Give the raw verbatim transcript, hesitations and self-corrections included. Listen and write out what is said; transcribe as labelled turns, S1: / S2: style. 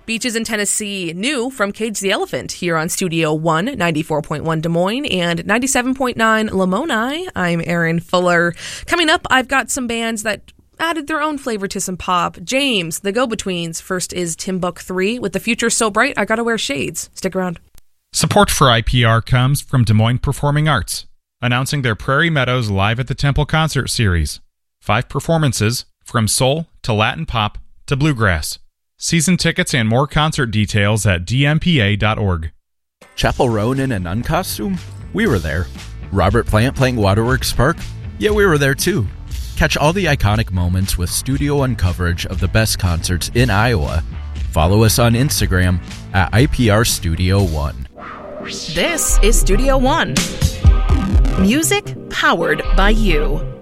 S1: Beaches in Tennessee, new from Cage the Elephant here on Studio One, ninety-four point one Des Moines and ninety-seven point nine Lamoni. I'm Erin Fuller. Coming up, I've got some bands that added their own flavor to some pop. James, the Go-Betweens. First is Timbuk three. With the future so bright, I gotta wear shades. Stick around.
S2: Support for I P R comes from Des Moines Performing Arts, announcing their Prairie Meadows Live at the Temple concert series. Five performances, from soul to Latin pop to bluegrass. Season tickets and more concert details at d m p a dot org.
S3: Chappell Roan in a nun costume? We were there. Robert Plant playing Waterworks Park? Yeah, we were there too. Catch all the iconic moments with Studio One coverage of the best concerts in Iowa. Follow us on Instagram at I P R Studio One.
S4: This is Studio One. Music powered by you.